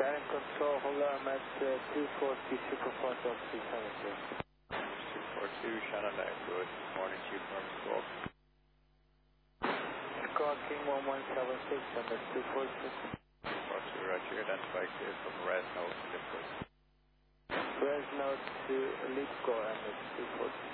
Cabin control, hold on at 240 Superfast altitude 76. 242 Shannon 9, good morning, Chief Norm Squawk. Squawk King 1176 on the 246. 242, roger, identify clear from Resno to Lipko. Resno to Lipko and the 246.